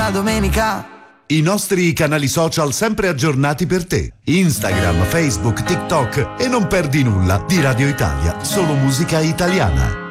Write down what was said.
la domenica. I nostri canali social sempre aggiornati per te. Instagram, Facebook, TikTok e non perdi nulla di Radio Italia, solo musica italiana.